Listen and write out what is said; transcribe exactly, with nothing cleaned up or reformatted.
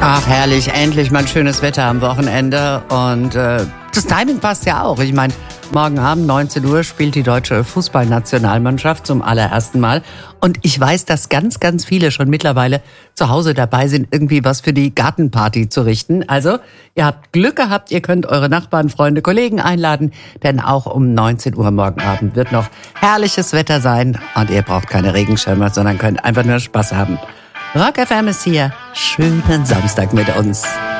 Ach, herrlich, endlich mal schönes Wetter am Wochenende und äh, das Timing passt ja auch. Ich meine, morgen Abend neunzehn Uhr spielt die deutsche Fußballnationalmannschaft zum allerersten Mal und ich weiß, dass ganz, ganz viele schon mittlerweile zu Hause dabei sind, irgendwie was für die Gartenparty zu richten. Also, ihr habt Glück gehabt, ihr könnt eure Nachbarn, Freunde, Kollegen einladen, denn auch um neunzehn Uhr morgen Abend wird noch herrliches Wetter sein und ihr braucht keine Regenschirme, sondern könnt einfach nur Spaß haben. Rock F M ist hier. Schönen Samstag mit uns.